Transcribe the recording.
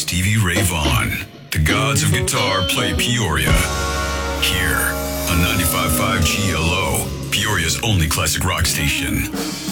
Stevie Ray Vaughan. The gods of guitar play Peoria. Here on 95.5 GLO, Peoria's only classic rock station.